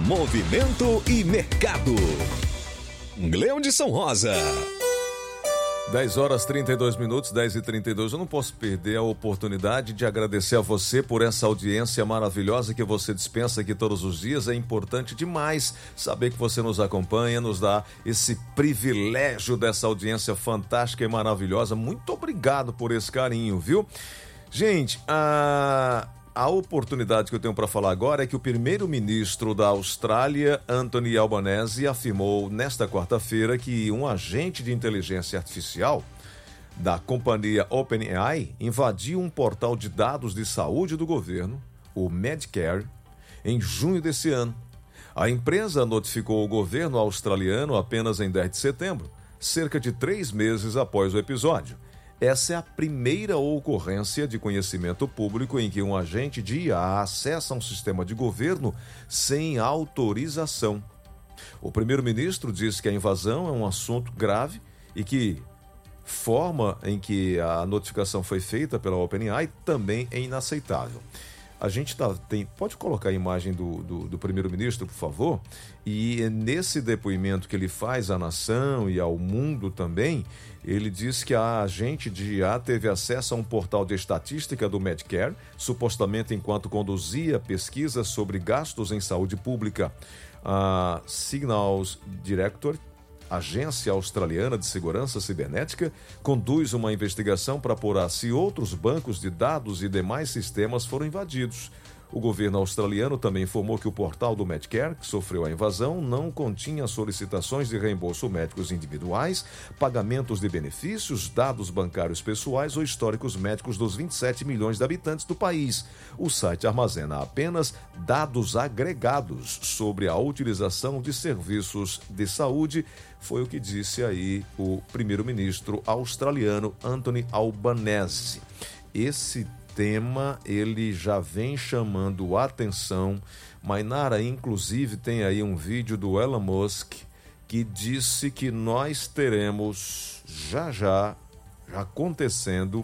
Movimento e mercado. Gleudson Rosa. 10h32, 10h32. Eu não posso perder a oportunidade de agradecer a você por essa audiência maravilhosa que você dispensa aqui todos os dias. É importante demais saber que você nos acompanha, nos dá esse privilégio dessa audiência fantástica e maravilhosa. Muito obrigado por esse carinho, viu? Gente, a oportunidade que eu tenho para falar agora é que o primeiro-ministro da Austrália, Anthony Albanese, afirmou nesta quarta-feira que um agente de inteligência artificial da companhia OpenAI invadiu um portal de dados de saúde do governo, o Medicare, em junho desse ano. A empresa notificou o governo australiano apenas em 10 de setembro, cerca de 3 meses após o episódio. Essa é a primeira ocorrência de conhecimento público em que um agente de IA acessa um sistema de governo sem autorização. O primeiro-ministro disse que a invasão é um assunto grave e que a forma em que a notificação foi feita pela OpenAI também é inaceitável. A gente pode colocar a imagem do primeiro-ministro, por favor? E nesse depoimento que ele faz à nação e ao mundo também, ele diz que a agente de IA teve acesso a um portal de estatística do Medicare, supostamente enquanto conduzia pesquisas sobre gastos em saúde pública. A Signals Director, agência australiana de segurança cibernética, conduz uma investigação para apurar se outros bancos de dados e demais sistemas foram invadidos. O governo australiano também informou que o portal do Medicare, que sofreu a invasão, não continha solicitações de reembolso médicos individuais, pagamentos de benefícios, dados bancários pessoais ou históricos médicos dos 27 milhões de habitantes do país. O site armazena apenas dados agregados sobre a utilização de serviços de saúde, foi o que disse aí o primeiro-ministro australiano Anthony Albanese. Esse tema, ele já vem chamando a atenção. Mainara, inclusive, tem aí um vídeo do Elon Musk que disse que nós teremos já acontecendo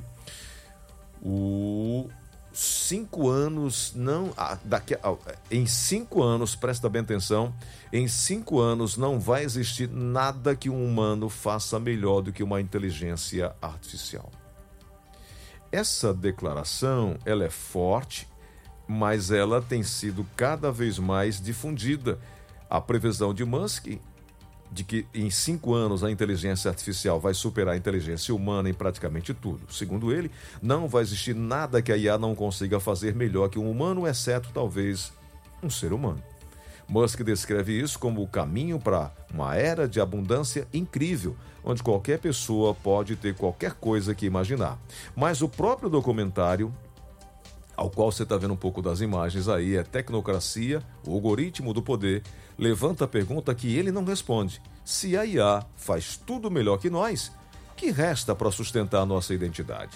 o 5 anos, em 5 anos, presta bem atenção, em 5 anos não vai existir nada que um humano faça melhor do que uma inteligência artificial. Essa declaração, ela é forte, mas ela tem sido cada vez mais difundida. A previsão de Musk, de que em 5 anos a inteligência artificial vai superar a inteligência humana em praticamente tudo. Segundo ele, não vai existir nada que a IA não consiga fazer melhor que um humano, exceto talvez um ser humano. Musk descreve isso como o caminho para uma era de abundância incrível, onde qualquer pessoa pode ter qualquer coisa que imaginar. Mas o próprio documentário, ao qual você está vendo um pouco das imagens aí, é Tecnocracia, o algoritmo do poder, levanta a pergunta que ele não responde. Se a IA faz tudo melhor que nós, o que resta para sustentar a nossa identidade?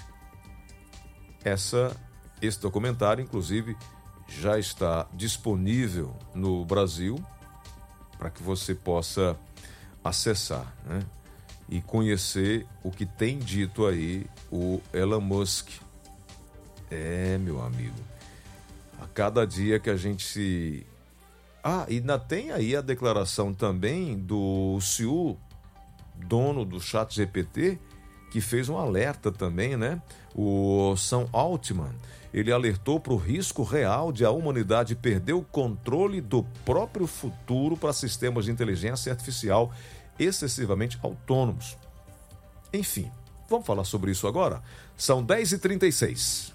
Esse documentário, inclusive, já está disponível no Brasil para que você possa acessar, né? E conhecer o que tem dito aí o Elon Musk. Meu amigo, a cada dia que a gente se... e ainda tem aí a declaração também do CEO, dono do ChatGPT, que fez um alerta também, né? O Sam Altman, ele alertou para o risco real de a humanidade perder o controle do próprio futuro para sistemas de inteligência artificial excessivamente autônomos. Enfim, vamos falar sobre isso agora? São 10h36.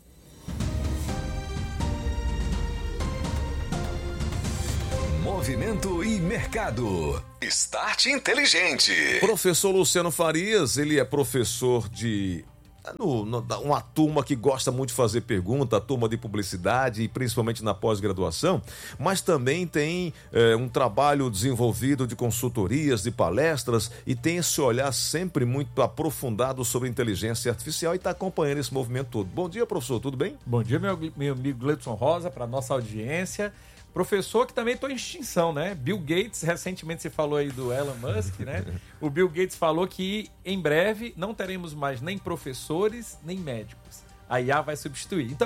Movimento e mercado. Start Inteligente. Professor Luciano Farias, ele é professor de uma turma que gosta muito de fazer pergunta, a turma de publicidade, e principalmente na pós-graduação, mas também tem um trabalho desenvolvido de consultorias, de palestras, e tem esse olhar sempre muito aprofundado sobre inteligência artificial e está acompanhando esse movimento todo. Bom dia, professor, tudo bem? Bom dia, meu amigo Gleudson Rosa, para nossa audiência. Professor que também está em extinção, né? Bill Gates, recentemente você falou aí do Elon Musk, né? O Bill Gates falou que em breve não teremos mais nem professores, nem médicos. A IA vai substituir. Então,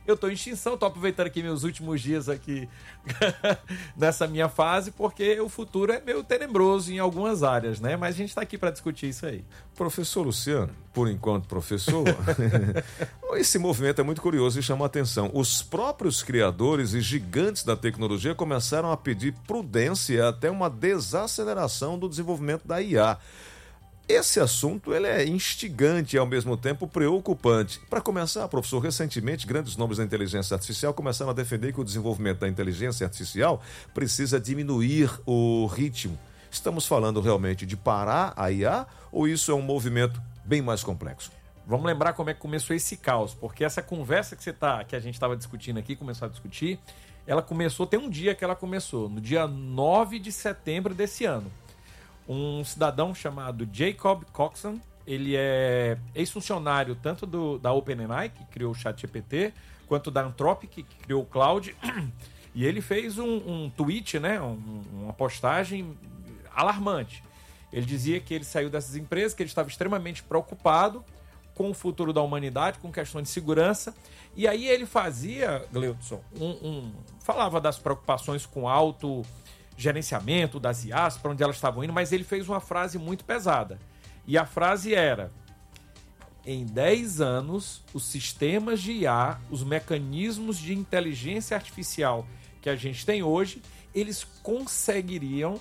eu estou em extinção, estou aproveitando aqui meus últimos dias aqui nessa minha fase, porque o futuro é meio tenebroso em algumas áreas, né? Mas a gente está aqui para discutir isso aí. Professor Luciano, por enquanto professor, esse movimento é muito curioso e chama a atenção. Os próprios criadores e gigantes da tecnologia começaram a pedir prudência e até uma desaceleração do desenvolvimento da IA. Esse assunto ele é instigante e, ao mesmo tempo, preocupante. Para começar, professor, recentemente, grandes nomes da inteligência artificial começaram a defender que o desenvolvimento da inteligência artificial precisa diminuir o ritmo. Estamos falando realmente de parar a IA ou isso é um movimento bem mais complexo? Vamos lembrar como é que começou esse caos, porque essa conversa que a gente estava discutindo aqui, começou a discutir, ela começou, tem um dia que ela começou, no dia 9 de setembro desse ano. Um cidadão chamado Jacob Coxon, ele é ex-funcionário tanto da OpenAI, que criou o ChatGPT, quanto da Anthropic, que criou o Claude, e ele fez um tweet, né, uma postagem alarmante. Ele dizia que ele saiu dessas empresas, que ele estava extremamente preocupado com o futuro da humanidade, com questão de segurança, e aí ele fazia, Gleudson, falava das preocupações com gerenciamento das IAs, para onde elas estavam indo, mas ele fez uma frase muito pesada. E a frase era: em 10 anos, os sistemas de IA, os mecanismos de inteligência artificial que a gente tem hoje, eles conseguiriam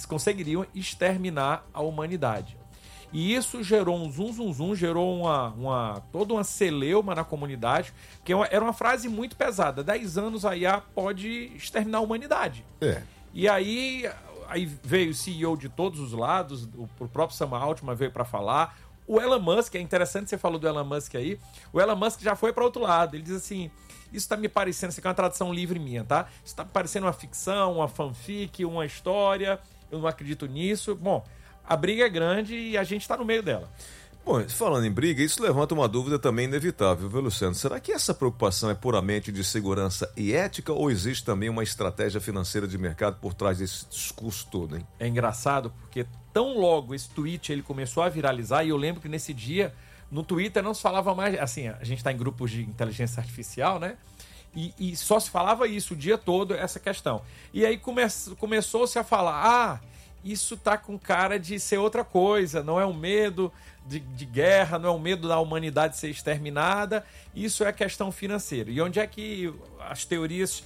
exterminar a humanidade. E isso gerou um zum, gerou toda uma celeuma na comunidade, que era uma frase muito pesada. 10 anos a IA pode exterminar a humanidade. E aí veio o CEO de todos os lados, o próprio Sam Altman veio para falar. O Elon Musk, é interessante você falou do Elon Musk aí, o Elon Musk já foi para outro lado. Ele diz assim: isso está me parecendo, isso aqui é uma tradução livre minha, tá? Isso está me parecendo uma ficção, uma fanfic, uma história, eu não acredito nisso. Bom, a briga é grande e a gente está no meio dela. Bom, falando em briga, isso levanta uma dúvida também inevitável, viu, Luciano? Será que essa preocupação é puramente de segurança e ética ou existe também uma estratégia financeira de mercado por trás desse discurso todo, hein? É engraçado porque tão logo esse tweet ele começou a viralizar, e eu lembro que nesse dia no Twitter não se falava mais, assim, a gente está em grupos de inteligência artificial, né? E só se falava isso o dia todo, essa questão. E aí começou-se a falar: isso tá com cara de ser outra coisa, não é um medo de guerra, não é um medo da humanidade ser exterminada, isso é questão financeira. E onde é que as teorias,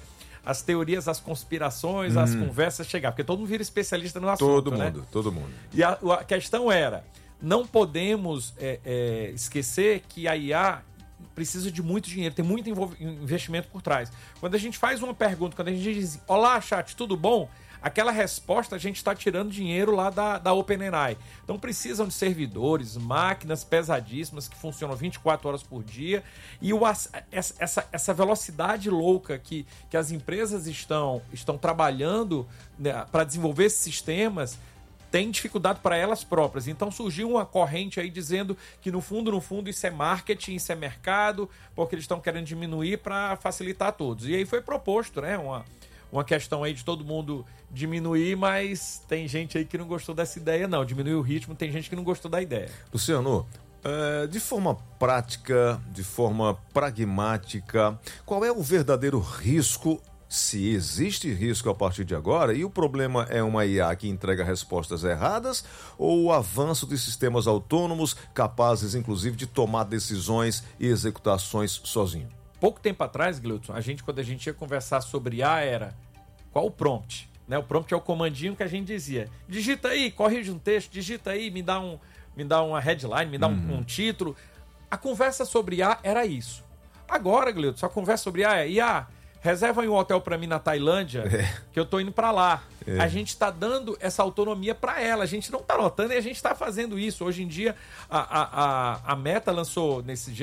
as conspirações, as conversas chegaram? Porque todo mundo vira especialista no assunto, Todo mundo. E a questão era, não podemos esquecer que a IA precisa de muito dinheiro, tem muito investimento por trás. Quando a gente faz uma pergunta, quando a gente diz: olá, chat, tudo bom? Aquela resposta a gente está tirando dinheiro lá da OpenAI. Então precisam de servidores, máquinas pesadíssimas que funcionam 24 horas por dia. E essa velocidade louca que as empresas estão trabalhando, né, para desenvolver esses sistemas, tem dificuldade para elas próprias. Então surgiu uma corrente aí dizendo que no fundo isso é marketing, isso é mercado, porque eles estão querendo diminuir para facilitar a todos. E aí foi proposto, né, uma questão aí de todo mundo diminuir, mas tem gente aí que não gostou dessa ideia, não. Diminuir o ritmo, tem gente que não gostou da ideia. Luciano, de forma prática, de forma pragmática, qual é o verdadeiro risco, se existe risco a partir de agora, e o problema é uma IA que entrega respostas erradas ou o avanço de sistemas autônomos capazes, inclusive, de tomar decisões e executar ações sozinho? Pouco tempo atrás, Gleudson, quando a gente ia conversar sobre IA, era qual o prompt? Né? O prompt é o comandinho que a gente dizia: digita aí, corrige um texto, digita aí, me dá uma headline, me dá um título. A conversa sobre IA era isso. Agora, Gleudson, a conversa sobre IA é: IA, reserva aí um hotel para mim na Tailândia, que eu tô indo para lá. A gente está dando essa autonomia para ela. A gente não está notando e a gente está fazendo isso. Hoje em dia, a Meta lançou, nesse dia